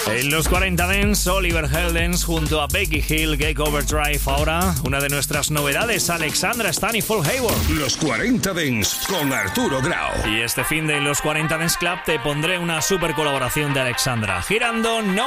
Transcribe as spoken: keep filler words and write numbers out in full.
En los cuarenta Dance, Oliver Heldens junto a Becky Hill, Gate Overdrive. Ahora, una de nuestras novedades, Alexandra Stan y Paul Hayward. Los cuarenta Dance con Arturo Grau. Y este fin de Los cuarenta Dance Club te pondré una super colaboración de Alexandra, girando No